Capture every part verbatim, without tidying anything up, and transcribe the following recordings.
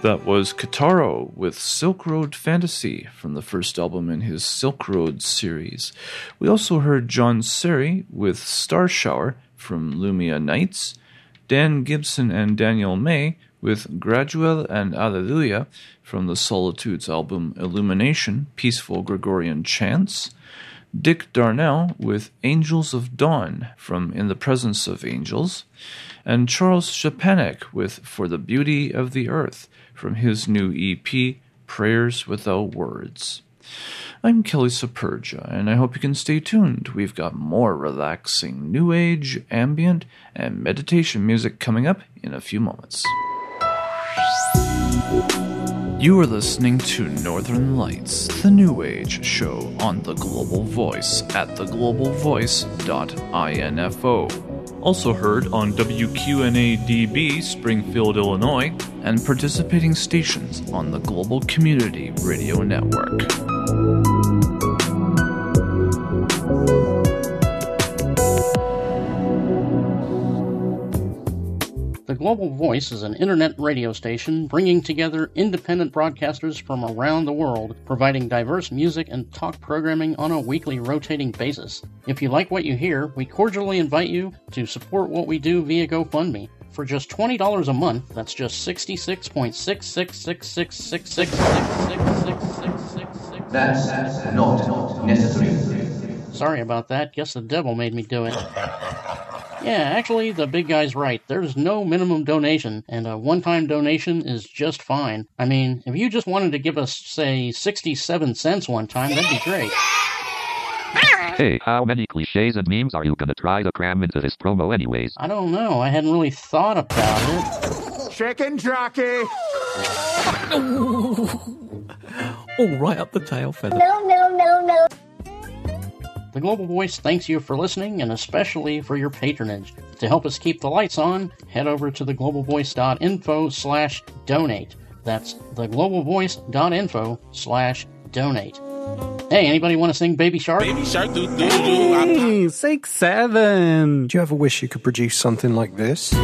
That was Kitaro with Silk Road Fantasy from the first album in his Silk Road series. We also heard John Seri with Star Shower from Lumia Nights, Dan Gibson and Daniel May with Gradual and Alleluia from the Solitudes album Illumination, Peaceful Gregorian Chants, Dick Darnell with Angels of Dawn from In the Presence of Angels, and Charles Shepanek with For the Beauty of the Earth from his new E P, Prayers Without Words. I'm Kelly Supergia, and I hope you can stay tuned. We've got more relaxing new age, ambient, and meditation music coming up in a few moments. You are listening to Northern Lights, the New Age show on The Global Voice at the global voice dot info. Also heard on W Q N A D B, Springfield, Illinois, and participating stations on the Global Community Radio Network. The Global Voice is an internet radio station bringing together independent broadcasters from around the world, providing diverse music and talk programming on a weekly rotating basis. If you like what you hear, we cordially invite you to support what we do via GoFundMe. For just twenty dollars a month, that's just sixty-six point six six six six six six six six six six six. That's not necessary. Sorry about that. Guess the devil made me do it. Yeah, actually, the big guy's right. There's no minimum donation, and a one-time donation is just fine. I mean, if you just wanted to give us, say, sixty-seven cents one time, that'd be great. Hey, how many cliches and memes are you gonna try to cram into this promo anyways? I don't know. I hadn't really thought about it. Chicken jockey! All right up the tail feather. No, no, no, no. The Global Voice thanks you for listening, and especially for your patronage. To help us keep the lights on, head over to theglobalvoice.info slash donate. That's theglobalvoice.info slash donate. Hey, anybody want to sing Baby Shark? Baby Shark, doo doo doo. Hey, six, seven. Do you ever wish you could produce something like this?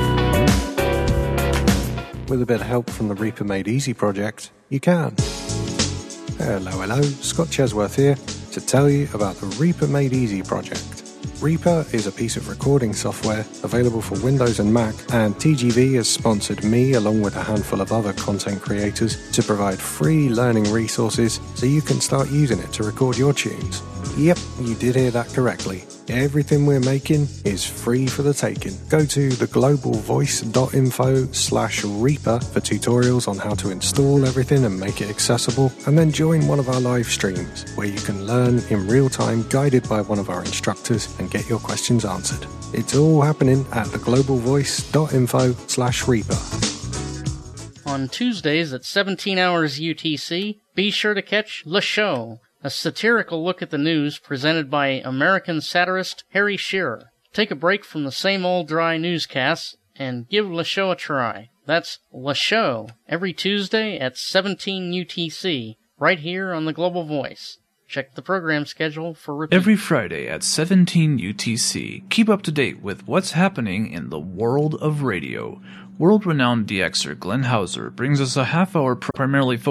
With a bit of help from the Reaper Made Easy project, you can. Hello, hello, Scott Chesworth here to tell you about the Reaper Made Easy project. Reaper is a piece of recording software available for Windows and Mac, and T G V has sponsored me along with a handful of other content creators to provide free learning resources so you can start using it to record your tunes. Yep, you did hear that correctly. Everything we're making is free for the taking. Go to theglobalvoice.info slash Reaper for tutorials on how to install everything and make it accessible, and then join one of our live streams where you can learn in real time guided by one of our instructors and get your questions answered. It's all happening at theglobalvoice.info slash Reaper. On Tuesdays at seventeen hours U T C, be sure to catch Le Show, a satirical look at the news presented by American satirist Harry Shearer. Take a break from the same old dry newscasts and give Le Show a try. That's Le Show, every Tuesday at seventeen U T C, right here on the Global Voice. Check the program schedule for repeat. Every Friday at seventeen U T C, keep up to date with what's happening in the world of radio. World-renowned D Xer Glenn Hauser brings us a half-hour primarily focused